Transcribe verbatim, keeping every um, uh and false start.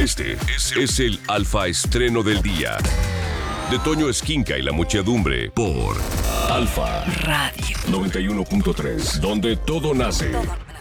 Este es el Alfa Estreno del Día. De Toño Esquinca y la Muchedumbre por Alfa Radio noventa y uno punto tres, donde todo nace.